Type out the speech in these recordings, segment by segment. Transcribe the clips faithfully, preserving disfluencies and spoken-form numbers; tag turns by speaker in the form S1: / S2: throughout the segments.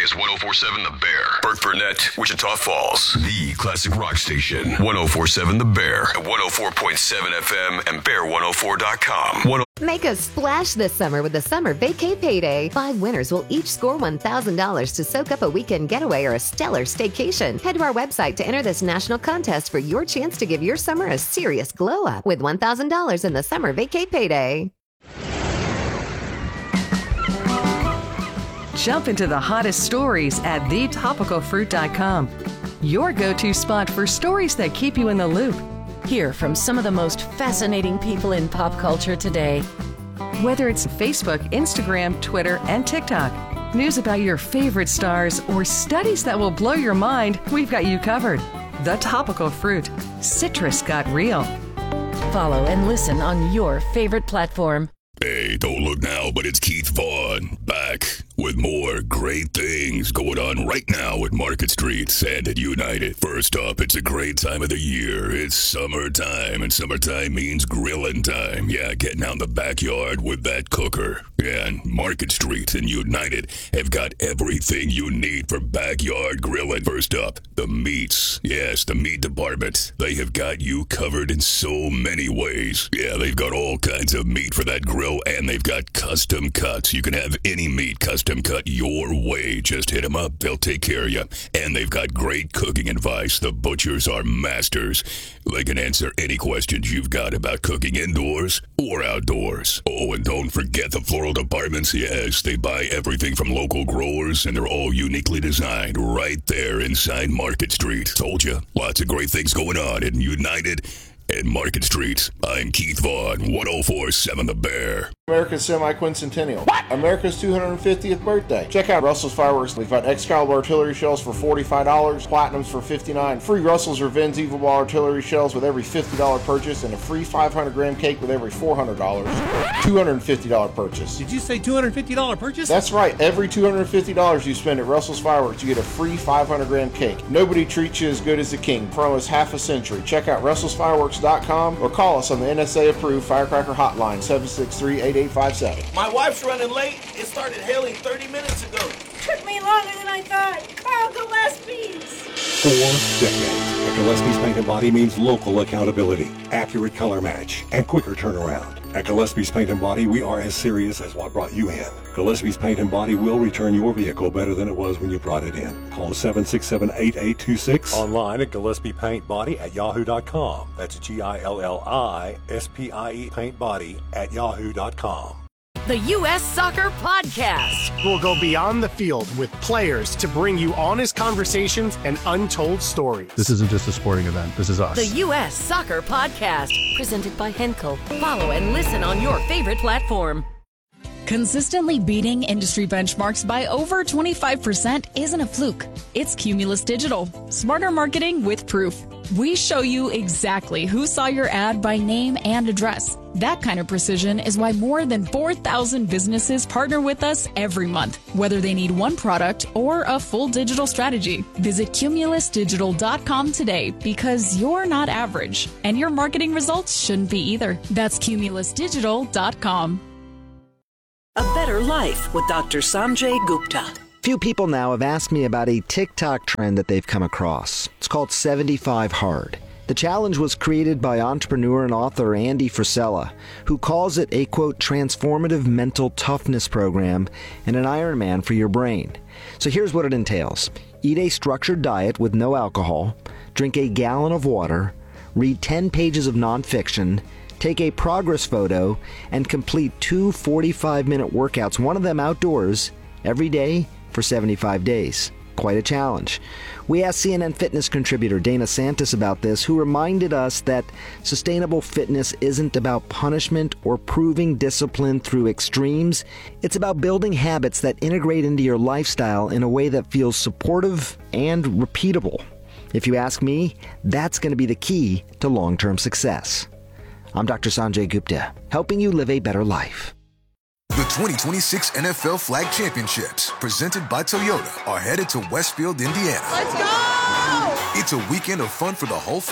S1: is one oh four point seven The Bear. Burt Burnett, Wichita Falls. The classic rock station. one oh four point seven The Bear. At one oh four point seven F M and bear one oh four dot com.
S2: Make a splash this summer with the Summer Vacay Payday. Five winners will each score one thousand dollars to soak up a weekend getaway or a stellar staycation. Head to our website to enter this national contest for your chance to give your summer a serious glow up with one thousand dollars in the Summer Vacay Payday.
S3: Jump into the hottest stories at the topical fruit dot com. Your go-to spot for stories that keep you in the loop.
S4: Hear from some of the most fascinating people in pop culture today.
S3: Whether it's Facebook, Instagram, Twitter, and TikTok, news about your favorite stars, or studies that will blow your mind, we've got you covered. The Topical Fruit. Citrus got real.
S4: Follow and listen on your favorite platform.
S5: Hey, don't look now, but it's Keith Vaughn back with more great things going on right now at Market Street, Sanded United. First up, it's a great time of the year. It's summertime, and summertime means grilling time. Yeah, getting out in the backyard with that cooker. Yeah, and Market Street and United have got everything you need for backyard grilling. First up, the meats. Yes, the meat department. They have got you covered in so many ways. Yeah, they've got all kinds of meat for that grill, and they've got custom cuts. You can have any meat custom cut your way. Just hit them up. They'll take care of you. And they've got great cooking advice. The butchers are masters. They can answer any questions you've got about cooking indoors or outdoors. Oh, and don't forget the floral departments. Yes, they buy everything from local growers, and they're all uniquely designed right there inside Market Street. Told you, lots of great things going on in United and Market Street. I'm Keith Vaughn, one oh four point seven The Bear.
S6: America's semi-quincentennial. What? America's two hundred fiftieth birthday. Check out Russell's Fireworks. We've got Excalibur artillery shells for forty-five dollars, Platinums for fifty-nine dollars, free Russell's Revenge Evil Ball artillery shells with every fifty dollars purchase, and a free five hundred gram cake with every four hundred dollars. two hundred fifty dollars purchase.
S7: Did you say two hundred fifty dollars purchase?
S6: That's right. Every two hundred fifty dollars you spend at Russell's Fireworks, you get a free five hundred gram cake. Nobody treats you as good as the king for almost half a century. Check out Russell's Fireworks dot com or call us on the N S A-approved Firecracker Hotline, seven six three, eight eight five seven.
S8: My wife's running late. It started hailing thirty minutes ago.
S9: Took me longer than I thought. Carl Gillespie's.
S10: Four decades. At Gillespie's Paint and Body means local accountability, accurate color match, and quicker turnaround. At Gillespie's Paint and Body, we are as serious as what brought you in. Gillespie's Paint and Body will return your vehicle better than it was when you brought it in. Call seven six seven, eight eight two six.
S11: Online at Gillespie Paint Body at yahoo dot com. That's G I L L I S P I E Paint Body at yahoo dot com.
S4: The U S Soccer Podcast.
S12: We'll go beyond the field with players to bring you honest conversations and untold stories.
S13: This isn't just a sporting event. This is us.
S4: The U S Soccer Podcast. Presented by Henkel. Follow and listen on your favorite platform.
S14: Consistently beating industry benchmarks by over twenty-five percent isn't a fluke. It's Cumulus Digital. Smarter marketing with proof. We show you exactly who saw your ad by name and address. That kind of precision is why more than four thousand businesses partner with us every month, whether they need one product or a full digital strategy. Visit cumulus digital dot com today because you're not average, and your marketing results shouldn't be either. That's cumulus digital dot com.
S15: A Better Life with Doctor Sanjay Gupta.
S16: Few people now have asked me about a TikTok trend that they've come across. It's called seventy-five hard. The challenge was created by entrepreneur and author Andy Frisella, who calls it a, quote, transformative mental toughness program and an Ironman for your brain. So here's what it entails. Eat a structured diet with no alcohol, drink a gallon of water, read ten pages of nonfiction, take a progress photo, and complete two forty-five minute workouts, one of them outdoors, every day for seventy-five days. Quite a challenge. We asked C N N Fitness contributor Dana Santis about this, who reminded us that sustainable fitness isn't about punishment or proving discipline through extremes. It's about building habits that integrate into your lifestyle in a way that feels supportive and repeatable. If you ask me, that's going to be the key to long-term success. I'm Doctor Sanjay Gupta, helping you live a better life.
S17: The twenty twenty-six N F L Flag Championships, presented by Toyota, are headed to Westfield, Indiana.
S9: Let's go!
S17: It's a weekend of fun for the whole family,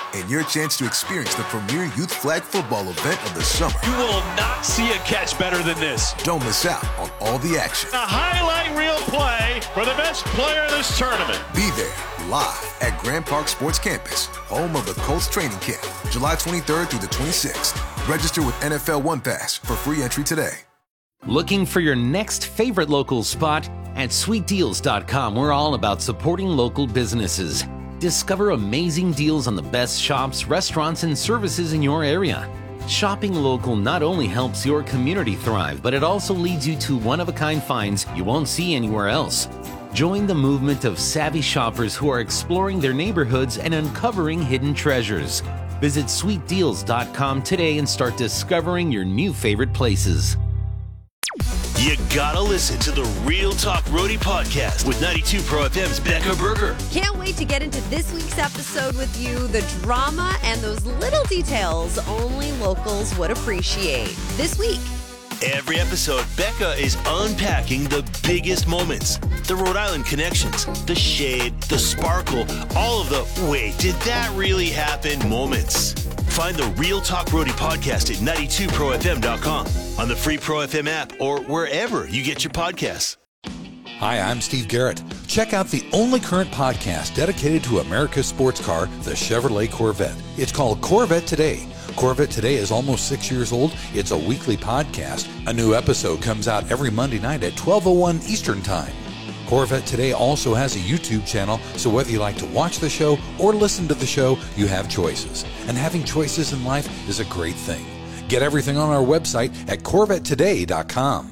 S17: and your chance to experience the premier youth flag football event of the summer.
S18: You will not see a catch better than this.
S17: Don't miss out on all the action.
S18: A highlight reel play for the best player in this tournament.
S17: Be there live at Grand Park Sports Campus, home of the Colts training camp, July twenty-third through the twenty-sixth. Register with N F L One Pass for free entry today.
S19: Looking for your next favorite local spot? At sweet deals dot com, we're all about supporting local businesses. Discover amazing deals on the best shops, restaurants, and services in your area. Shopping local not only helps your community thrive, but it also leads you to one-of-a-kind finds you won't see anywhere else. Join the movement of savvy shoppers who are exploring their neighborhoods and uncovering hidden treasures. Visit sweet deals dot com today and start discovering your new favorite places.
S20: You gotta listen to the Real Talk Roadie podcast with ninety-two Pro F M's Becca Berger.
S21: Can't wait to get into this week's episode with you. The drama and those little details only locals would appreciate. This week.
S20: Every episode, Becca is unpacking the biggest moments. The Rhode Island connections, the shade, the sparkle, all of the wait, did that really happen moments. Find the Real Talk Roadie podcast at ninety-two pro f m dot com, on the free Pro F M app, or wherever you get your podcasts.
S22: Hi, I'm Steve Garrett. Check out the only current podcast dedicated to America's sports car, the Chevrolet Corvette. It's called Corvette Today. Corvette Today is almost six years old. It's a weekly podcast. A new episode comes out every Monday night at twelve oh one Eastern Time. Corvette Today also has a YouTube channel, so whether you like to watch the show or listen to the show, you have choices. And having choices in life is a great thing. Get everything on our website at corvette today dot com.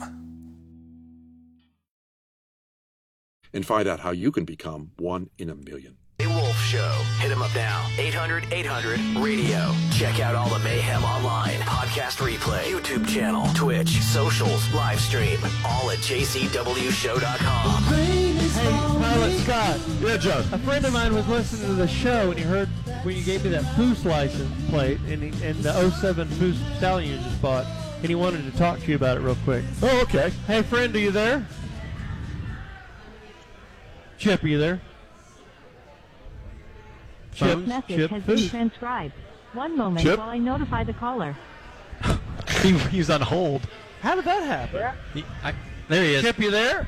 S23: And find out how you can become one in a million.
S24: Hey Wolf Show. Hit him up now. eight hundred eight hundred radio. Check out all the mayhem online. Podcast replay, YouTube channel, Twitch, socials, live stream. All at j c w show dot com.
S25: Hey, Pilot Scott.
S23: Yeah, John.
S25: A friend of mine was listening to the show, and he heard when you gave me that Foose license plate, and, he, and the oh seven Foose Stallion you just bought, and he wanted to talk to you about it real quick.
S23: Oh, okay.
S25: Hey, friend, are you there? Chip, are you there?
S26: Chip, message Chip, has been transcribed. One moment Chip? while I notify the caller.
S25: he, he's on hold. How did that happen? Yeah. He, I, there he is. Chip, you there?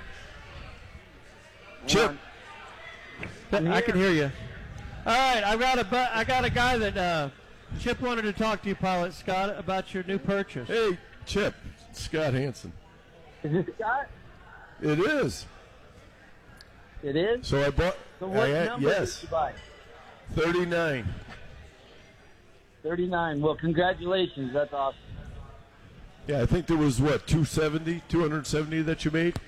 S23: Chip.
S25: I can hear you. All right, I got a I got a guy that uh, Chip wanted to talk to you, Pilot Scott, about your new purchase.
S23: Hey, Chip, Scott Hansen.
S27: Is this Scott?
S23: It is.
S27: It is.
S23: So I bought.
S27: So what
S23: I,
S27: number
S23: yes.
S27: did you buy?
S23: Thirty-nine.
S27: Thirty-nine. Well, congratulations. That's awesome.
S23: Yeah, I think there was what two seventy, two hundred seventy that you made.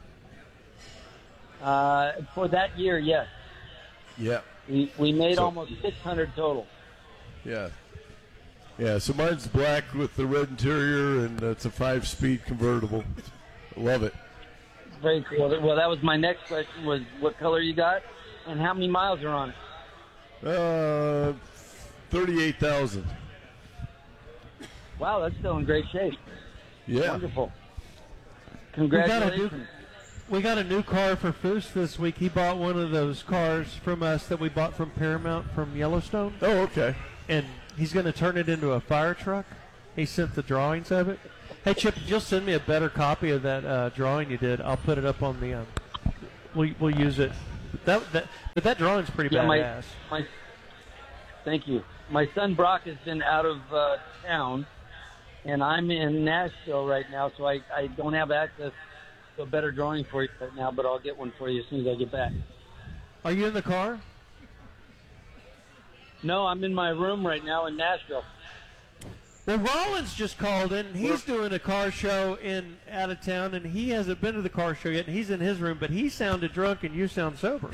S27: Uh, for that year, yes.
S23: Yeah.
S27: We we made
S23: so,
S27: almost six hundred total.
S23: Yeah. Yeah. So mine's black with the red interior, and it's a five-speed convertible. Love it.
S27: Very cool. Well, that was my next question: was what color you got, and how many miles are on it?
S23: Uh, thirty-eight thousand.
S27: Wow, that's still in great shape.
S23: Yeah.
S27: Wonderful. Congratulations.
S25: We got a new car for Foose this week. He bought one of those cars from us that we bought from Paramount from Yellowstone.
S23: Oh, okay.
S25: And he's going to turn it into a fire truck. He sent the drawings of it. Hey, Chip, if you'll send me a better copy of that uh, drawing you did, I'll put it up on the. Um, we'll we'll use it. That that but that drawing's pretty
S27: yeah,
S25: badass.
S27: My, my, thank you. My son Brock has been out of uh, town, and I'm in Nashville right now, so I, I don't have access to a better drawing for you right now, but I'll get one for you as soon as I get back.
S25: Are you in the car?
S27: No, I'm in my room right now in Nashville.
S25: Well, Rollins just called in. He's doing a car show in out of town, and he hasn't been to the car show yet, and he's in his room, but he sounded drunk, and you sound sober.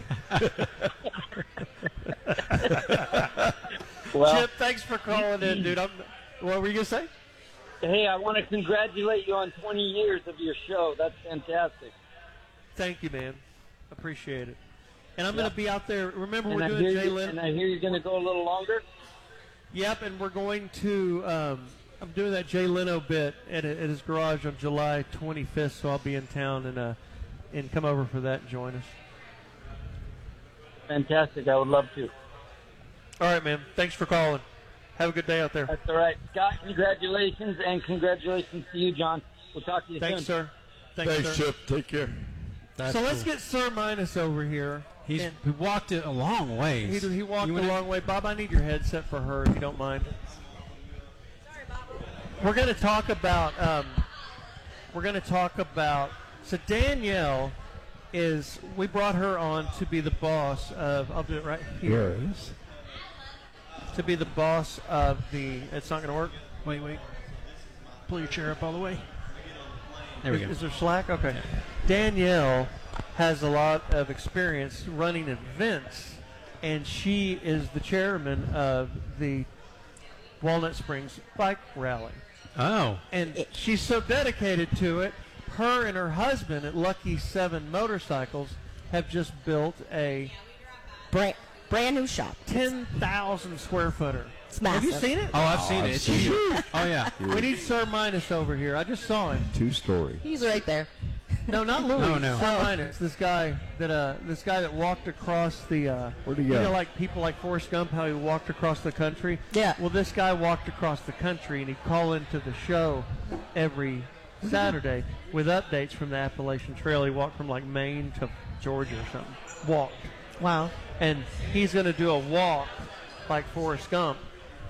S27: Well,
S25: Chip, thanks for calling in, dude. I'm, what were you going to say?
S27: Hey, I want to congratulate you on twenty years of your show. That's fantastic.
S25: Thank you, man. Appreciate it. And I'm yeah. going to be out there. Remember,
S27: and
S25: we're
S27: I
S25: doing Jay
S27: you,
S25: Leno.
S27: And I hear you're going to go a little longer?
S25: Yep, and we're going to um, – I'm doing that Jay Leno bit at, at his garage on July twenty-fifth, so I'll be in town and uh, and come over for that and join us.
S27: Fantastic. I would love to.
S25: All right, man. Thanks for calling. Have a good day out there.
S27: That's all right. Scott, congratulations, and congratulations to you, John. We'll talk to you
S25: Thanks,
S27: soon.
S25: sir. Thanks,
S23: Thanks,
S25: sir.
S23: Chip. Take care.
S25: That's so let's cool. get Sir Minus over here.
S1: He's
S25: and
S1: he walked it a long way.
S25: He, he walked
S1: you
S25: a long way. Bob, I need your headset for her, if you don't mind. Sorry, Bob. We're going to talk about. Um, we're going to talk about. So Danielle is. We brought her on to be the boss of. I'll do it right here.
S23: Yes.
S25: To be the boss of the. It's not going to work.
S1: Wait, wait. Pull your chair up all the way. There we
S25: is,
S1: go.
S25: Is there slack? Okay. Danielle has a lot of experience running events, and she is the chairman of the Walnut Springs Bike Rally.
S1: Oh.
S25: And she's so dedicated to it, her and her husband at Lucky Seven Motorcycles have just built a
S2: brand, brand new shop.
S25: ten thousand square footer.
S2: It's massive.
S25: Have you seen it?
S1: Oh, I've seen
S23: oh,
S1: it. It's
S23: huge.
S1: huge. Oh, yeah.
S25: We need Sir Minus over here. I just saw him.
S23: Two-story.
S2: He's right there.
S25: No, not Louis.
S1: No, no.
S25: Sir Minus. This guy that uh, this guy that walked across the. Uh,
S23: Where'd he
S25: you
S23: go?
S25: know, like people like Forrest Gump, how he walked across the country.
S2: Yeah.
S25: Well, this guy walked across the country, and he'd call into the show every Saturday with updates from the Appalachian Trail. He walked from like Maine to Georgia or something. Walked.
S2: Wow.
S25: And he's going to do a walk like Forrest Gump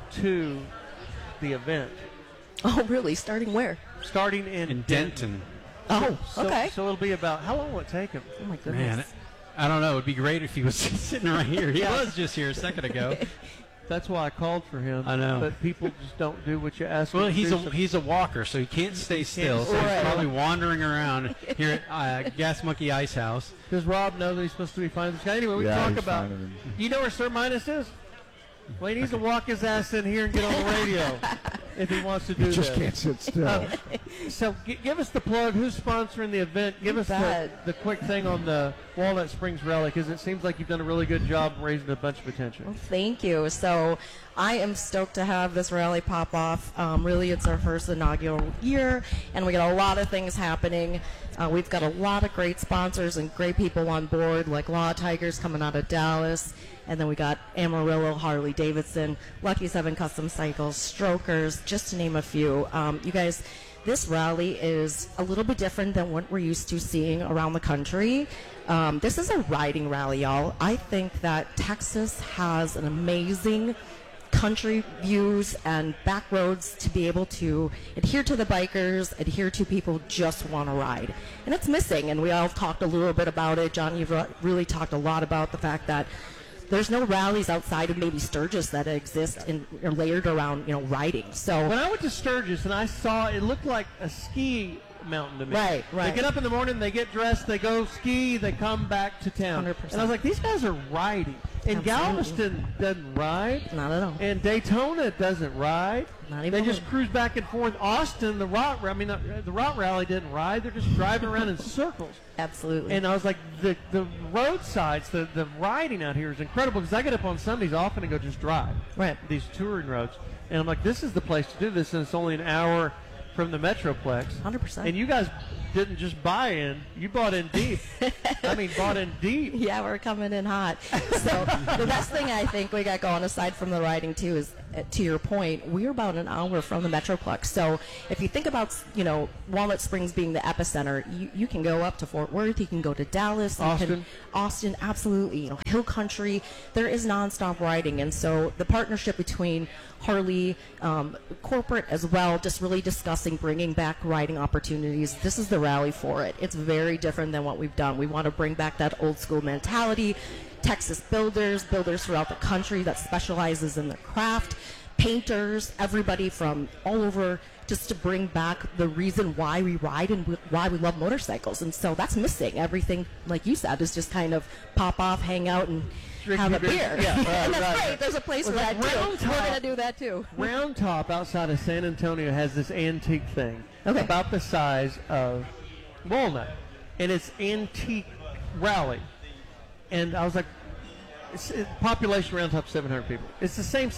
S25: to the event.
S2: Oh, really? Starting where?
S25: Starting in,
S1: In Denton.
S2: Oh,
S25: So,
S2: okay.
S25: so it'll be about, how long will it take him?
S2: Oh, my goodness.
S1: Man, I don't know. It would be great if he was sitting right here. He
S25: Yeah.
S1: was just here a second ago.
S25: That's why I called for him.
S1: I know.
S25: But people just don't do what you ask
S1: Well,
S25: them to
S1: he's
S25: do,
S1: a
S25: so-
S1: he's a walker, so he can't stay still. So
S25: Right.
S1: he's probably wandering around here at uh, Gas Monkey Ice House.
S25: Does Rob know that he's supposed to be finding this guy? Anyway, we
S23: Yeah,
S25: talk
S23: he's
S25: about.
S23: finding him.
S25: You know where Sir Minus is? Well, he needs to walk his ass in here and get on the radio if he wants to do
S23: You just
S25: this.
S23: can't sit still.
S25: Um, so g- give us the plug. Who's sponsoring the event? Give
S2: You
S25: us the,
S2: bet.
S25: the quick thing on the Walnut Springs Rally, because it seems like you've done a really good job raising a bunch of attention.
S2: Well, thank you. So I am stoked to have this rally pop off. Um, really, it's our first inaugural year, and we got a lot of things happening. Uh, we've got a lot of great sponsors and great people on board, like Law Tigers coming out of Dallas. And then we got Amarillo, Harley Davidson, Lucky Seven Custom Cycles, Strokers, just to name a few. Um, you guys, this rally is a little bit different than what we're used to seeing around the country. Um, this is a riding rally, y'all. I think that Texas has an amazing country views and back roads to be able to adhere to the bikers, adhere to people who just want to ride. And it's missing, and we all talked a little bit about it. John, you've really talked a lot about the fact that there's no rallies outside of maybe Sturgis that exist and are layered around, you know, riding. So
S25: When I went to Sturgis and I saw, it looked like a ski mountain to me.
S2: Right, right.
S25: They get up in the morning, they get dressed, they go ski, they come back to town.
S2: one hundred percent.
S25: And I was like, these guys are riding. And
S2: Absolutely.
S25: Galveston doesn't ride.
S2: Not at all.
S25: And Daytona doesn't ride.
S2: Not even
S25: They
S2: a
S25: just cruise back and forth. Austin, the rock, I mean, the, the rock rally didn't ride. They're just driving around in circles.
S2: Absolutely.
S25: And I was like, the the roadsides, the, the riding out here is incredible, because I get up on Sundays often and go just drive.
S2: Right.
S25: These touring roads. And I'm like, this is the place to do this, and it's only an hour from the Metroplex.
S2: one hundred percent.
S25: And you guys didn't just buy in, you bought in deep. I mean, bought in deep.
S2: Yeah, we're coming in hot. So the best thing I think we got going, aside from the riding too, is uh, to your point, we're about an hour from the Metroplex. So if you think about, you know, Walnut Springs being the epicenter, you, you can go up to Fort Worth, you can go to Dallas, you
S25: Austin.
S2: can, Austin, absolutely. You know, Hill Country, there is nonstop riding, and so the partnership between Harley, um, corporate as well, just really discussing bringing back riding opportunities. This is the rally for it. It's very different than what we've done. We want to bring back that old school mentality. Texas builders, builders throughout the country that specializes in their craft, painters, everybody from all over, just to bring back the reason why we ride and w- why we love motorcycles. And so that's missing. Everything, like you said, is just kind of pop off, hang out, and
S25: Drink
S2: have
S25: your
S2: a
S25: beer.
S2: beer.
S25: Yeah, right,
S2: and that's
S25: right.
S2: great. There's a place
S25: Well,
S2: for
S25: like
S2: that too.
S25: Round
S2: We're
S25: Top-
S2: going to do that too.
S25: Round Top outside of San Antonio has this antique thing
S2: Okay.
S25: about the size of Walnut, and it's antique rally. And I was like, it's, it, population Round Top seven hundred people. It's the same setup.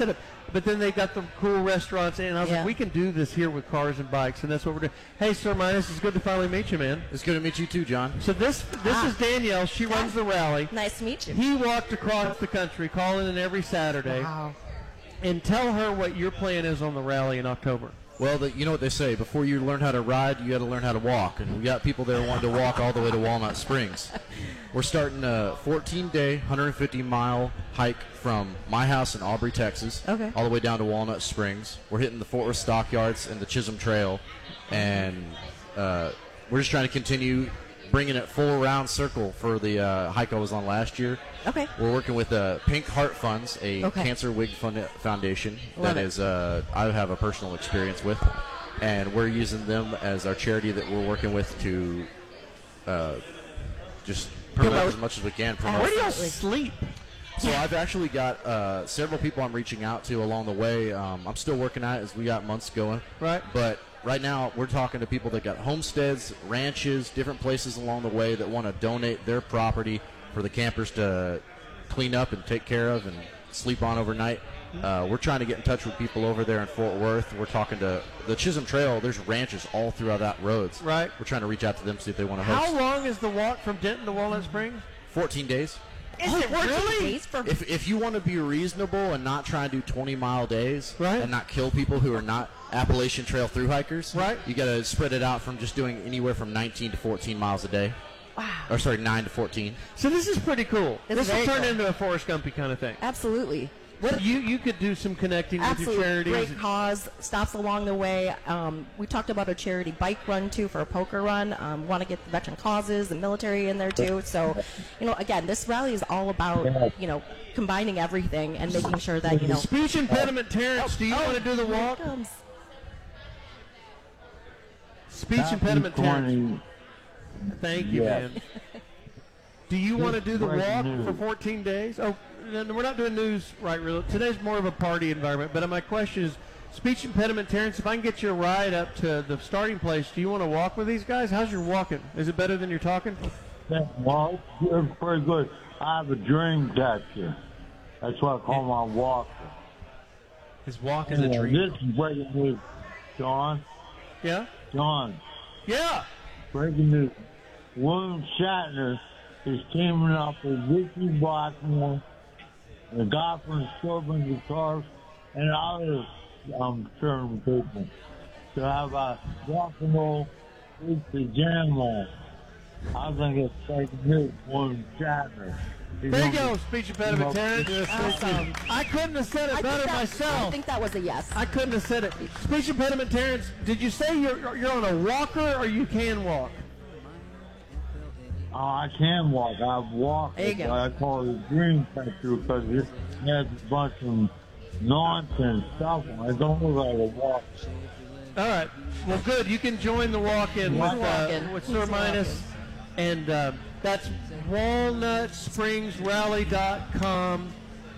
S25: but then they got the cool restaurants, and I was
S2: Yeah.
S25: like, we can do this here with cars and bikes, and that's what we're doing. Hey, Sir Minus, it's good to finally meet you, man.
S3: It's good to meet you too, John.
S25: So this this
S2: Ah.
S25: is Danielle. She runs the rally.
S2: Nice to meet you.
S25: He walked across the country, calling in every Saturday.
S2: Wow.
S25: And tell her what your plan is on the rally in October.
S3: Well, the, you know what they say, before you learn how to ride, you got to learn how to walk. And we got people there wanting to walk all the way to Walnut Springs. We're starting a fourteen-day, one hundred fifty mile hike from my house in Aubrey, Texas,
S2: Okay.
S3: all the way down to Walnut Springs. We're hitting the Fort Worth Stockyards and the Chisholm Trail. And uh, we're just trying to continue bringing it full round circle for the uh, hike I was on last year.
S2: Okay.
S3: We're working with uh, Pink Heart Funds, a
S2: Okay.
S3: cancer wig fund- foundation
S2: Love
S3: that
S2: it.
S3: is uh, I have a personal experience with, and we're using them as our charity that we're working with to uh, just promote
S2: Promote.
S3: as much as we can. Promote.
S25: Where do y'all sleep?
S3: So I've actually got uh, several people I'm reaching out to along the way. Um, I'm still working at it as we got months going.
S25: Right.
S3: But right now we're talking to people that got homesteads, ranches, different places along the way that want to donate their property for the campers to clean up and take care of and sleep on overnight. Uh, we're trying to get in touch with people over there in Fort Worth. We're talking to the Chisholm Trail. There's ranches all throughout that roads.
S25: Right.
S3: We're trying to reach out to them, see if they want to host.
S25: How long is the walk from Denton to Walnut Springs?
S3: fourteen days.
S25: Is it really?
S3: If, if you want to be reasonable and not try and do twenty mile days
S25: Right.
S3: and not kill people who are not Appalachian Trail through hikers,
S25: Right.
S3: you got to spread it out from just doing anywhere from nineteen to fourteen miles a day.
S2: Wow.
S3: Or sorry, nine to fourteen.
S25: So this is pretty cool.
S2: It's
S25: this will
S2: very
S25: turn
S2: cool.
S25: into a Forrest Gumpy kind of thing.
S2: Absolutely.
S25: What you you could do some connecting with your
S2: Absolutely.
S25: charities.
S2: Great cause. Stops along the way. Um, we talked about a charity bike run, too, for a poker run. Um, want to get the veteran causes and military in there, too. So, you know, again, this rally is all about, you know, combining everything and making sure that, you know.
S25: Speech impediment, Terrence, do you
S2: Oh,
S25: want to do the
S2: here it
S25: walk?
S2: comes.
S25: Speech impediment, Terrence. Thank you,
S5: Yeah.
S25: man. Do you want to do the
S5: Breaking
S25: walk
S5: news.
S25: for fourteen days? Oh, no, no, we're not doing news right really. Today's more of a party environment. But my question is, speech impediment, Terrence, if I can get you a ride up to the starting place, do you want to walk with these guys? How's your walking? Is it better than your talking?
S5: Yeah, well, it's pretty good. I have a dream catcher. That's what I call my walker.
S1: His walk is a
S5: Anyway,
S1: dream.
S5: This is breaking news, John.
S25: Yeah?
S5: John.
S25: Yeah.
S5: Breaking news. William Shatner is teaming up with Ricky Blackmore, the guy from Silver Guitars, and other um, certain people to have a rock and roll pizza jam on. I think it's breaking news. William Shatner. He's
S25: There you
S5: gonna
S25: go,
S5: be-
S25: speech impediment, Terrence.
S2: Awesome.
S25: I couldn't have said it
S2: I
S25: better
S2: think that-
S25: myself.
S2: I think that was a yes.
S25: I couldn't have said it. Speech impediment, Terrence, did you say you're, you're on a walker or you can walk?
S5: Oh, I can walk. I've walked.
S2: There you go.
S5: I call it a dream catcher because it has a bunch of nonsense stuff. I don't know how to walk.
S25: All right. Well, good. You can join the walk-in with,
S2: He's
S25: uh,
S2: walking.
S25: with
S2: He's
S25: Sir Minus. And uh, that's walnut springs rally dot com.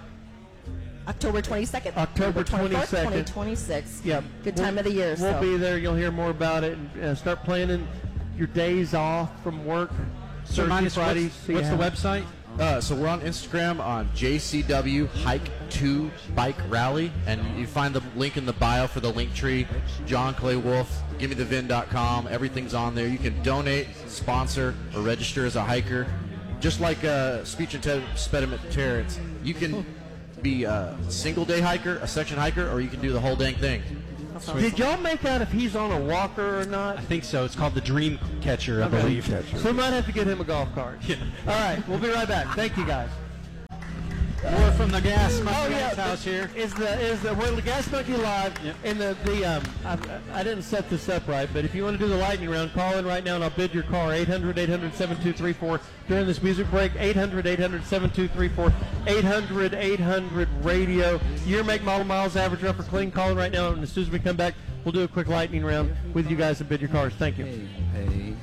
S2: October twenty-second.
S25: October twenty-second.
S2: twenty twenty-six.
S25: Yep.
S2: Good time of the year.
S25: We'll
S2: so.
S25: be there. You'll hear more about it. And uh, start planning your days off from work.
S3: So
S25: Thursday,
S3: minus
S25: Friday.
S3: what's,
S25: see
S3: what's
S25: how-
S3: the website? Uh, so we're on Instagram on J C W Hike two Bike Rally, and you find the link in the bio for the link tree. John Clay Wolf, give me the vin dot com. Everything's on there. You can donate, sponsor, or register as a hiker. Just like uh, speech impediment Terrence, you can be a single day hiker, a section hiker, or you can do the whole dang thing.
S25: Did y'all make out if he's on a walker or not?
S1: I think so. It's called the Dream Catcher, I
S25: Okay.
S1: believe.
S25: So we might have to get him a golf cart.
S1: Yeah.
S25: All right, we'll be right back. Thank you, guys.
S1: We're from the Gas
S25: Oh
S1: Monkey
S25: yeah,
S1: house here.
S25: Is the is the we're the Gas Monkey Live,
S1: Yep.
S25: and the the um I, I didn't set this up right, but if you want to do the lightning round, call in right now and I'll bid your car eight hundred, eight hundred, seven two three four during this music break. eight hundred, eight hundred, seven two three four, eight hundred, eight hundred radio. Year, make, model, miles, average, rough or clean. Call in right now, and as soon as we come back, we'll do a quick lightning round with you guys and bid your cars. Thank you.
S6: Hey,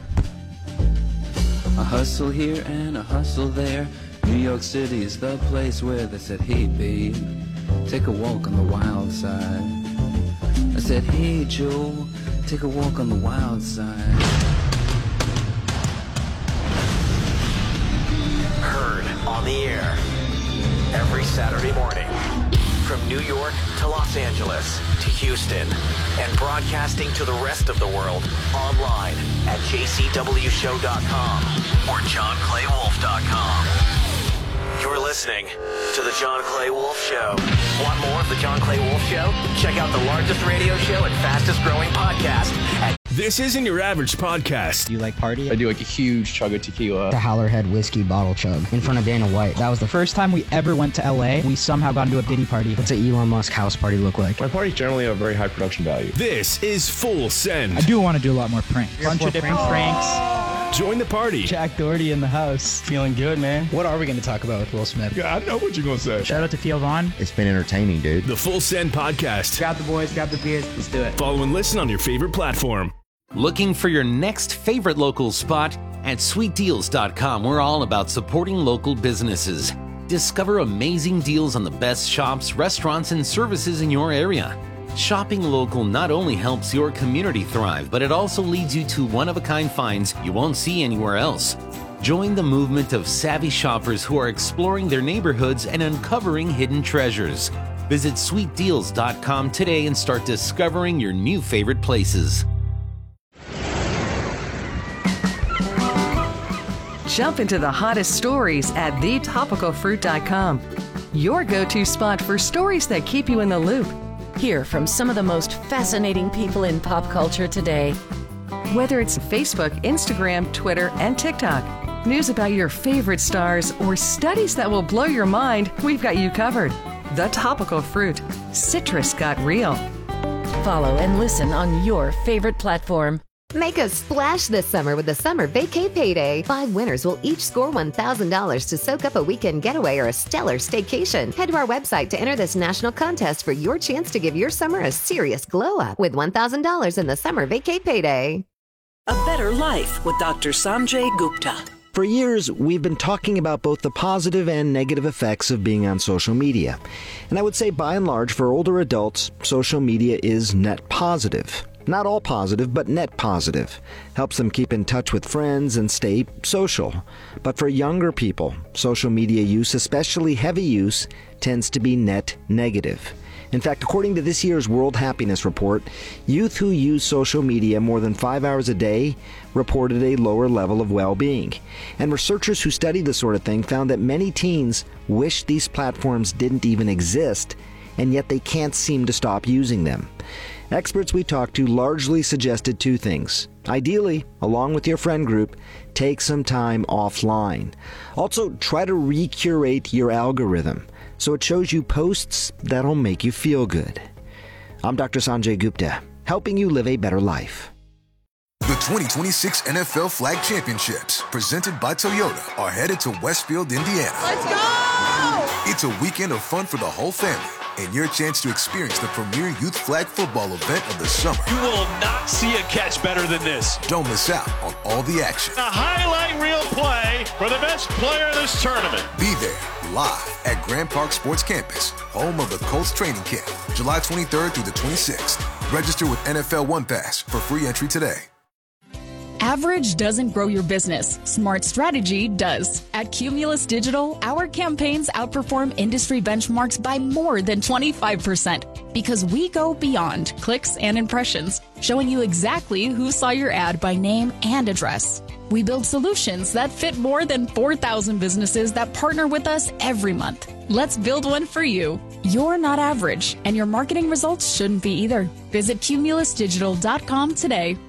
S6: a hustle here and a hustle there. New York City is the place where they said, hey babe, take a walk on the wild side. I said, hey Joe, take a walk on the wild side.
S24: Heard on the air every Saturday morning from New York to Los Los Angeles to Houston and broadcasting to the rest of the world online at j c w show dot com or john clay wolf dot com. You're listening to The John Clay Wolf Show. Want more of The John Clay Wolf Show? Check out the largest radio show and fastest growing podcast at
S4: This isn't your average podcast.
S7: You like party?
S4: I do like a huge chug of tequila.
S7: The Howlerhead whiskey bottle chug in front of Dana White. That was the first time we ever went to L A. We somehow got into a Diddy party. What's an Elon Musk house party look like?
S4: My parties generally have very high production value. This is Full Send.
S7: I do want to do a lot more pranks. A bunch of different pranks.
S4: Join the party.
S7: Jack Doherty in the house. Feeling good, man. What are we going to talk about with Will Smith?
S4: Yeah, I know what you're going to say.
S7: Shout out to Theo Vaughn.
S16: It's been entertaining, dude.
S4: The Full Send Podcast.
S7: Grab the boys, grab the beers. Let's do it.
S4: Follow and listen on your favorite platform.
S19: Looking for your next favorite local spot? At sweet deals dot com, we're all about supporting local businesses. Discover amazing deals on the best shops, restaurants, and services in your area. Shopping local not only helps your community thrive, but it also leads you to one-of-a-kind finds you won't see anywhere else. Join the movement of savvy shoppers who are exploring their neighborhoods and uncovering hidden treasures. Visit sweet deals dot com today and start discovering your new favorite places.
S8: Jump into the hottest stories at the topical fruit dot com. Your go-to spot for stories that keep you in the loop. Hear from some of the most fascinating people in pop culture today. Whether it's Facebook, Instagram, Twitter, and TikTok, news about your favorite stars, or studies that will blow your mind, we've got you covered. The Topical Fruit. Citrus got real. Follow and listen on your favorite platform.
S10: Make a splash this summer with the Summer Vacay Payday. Five winners will each score one thousand dollars to soak up a weekend getaway or a stellar staycation. Head to our website to enter this national contest for your chance to give your summer a serious glow up with one thousand dollars in the Summer Vacay Payday.
S15: A Better Life with Doctor Sanjay Gupta.
S16: For years, we've been talking about both the positive and negative effects of being on social media. And I would say by and large, for older adults, social media is net positive. Not all positive, but net positive. Helps them keep in touch with friends and stay social. But for younger people, social media use, especially heavy use, tends to be net negative. In fact, according to this year's World Happiness Report, youth who use social media more than five hours a day reported a lower level of well-being. And researchers who studied this sort of thing found that many teens wish these platforms didn't even exist, and yet they can't seem to stop using them. Experts we talked to largely suggested two things. Ideally, along with your friend group, take some time offline. Also, try to recurate your algorithm so it shows you posts that'll make you feel good. I'm Doctor Sanjay Gupta, helping you live a better life.
S17: The twenty twenty-six N F L Flag Championships, presented by Toyota, are headed to Westfield, Indiana.
S9: Let's go!
S17: It's a weekend of fun for the whole family, and your chance to experience the premier youth flag football event of the summer.
S18: You will not see a catch better than this.
S17: Don't miss out on all the action.
S18: A highlight reel play for the best player of this tournament.
S17: Be there live at Grand Park Sports Campus, home of the Colts training camp, July twenty-third through the twenty-sixth. Register with N F L One Pass for free entry today.
S14: Average doesn't grow your business. Smart strategy does. At Cumulus Digital, our campaigns outperform industry benchmarks by more than twenty-five percent because we go beyond clicks and impressions, showing you exactly who saw your ad by name and address. We build solutions that fit more than four thousand businesses that partner with us every month. Let's build one for you. You're not average, and your marketing results shouldn't be either. Visit cumulus digital dot com today.